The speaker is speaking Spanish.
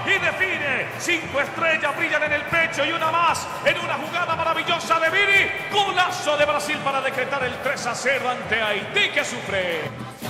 y define. 5 estrellas brillan en el pecho y una más en una jugada maravillosa de Vini. Golazo de Brasil para decretar el 3-0 ante Haití, que sufre.